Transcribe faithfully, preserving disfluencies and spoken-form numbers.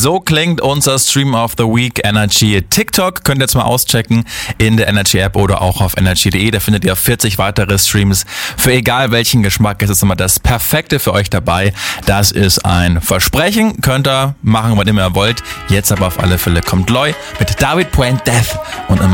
So klingt unser Stream of the Week Energy. TikTok könnt ihr jetzt mal auschecken in der Energy App oder auch auf energy punkt de. Da findet ihr vierzig weitere Streams für egal welchen Geschmack. Es ist immer das Perfekte für euch dabei. Das ist ein Versprechen. Könnt ihr machen, wann immer ihr wollt. Jetzt aber auf alle Fälle kommt Loy mit David Point Death und immer